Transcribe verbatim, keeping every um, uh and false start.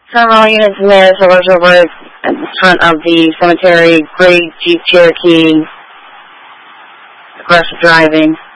Several units in there, so those over at the front of the cemetery. Gray Jeep Cherokee. Aggressive driving.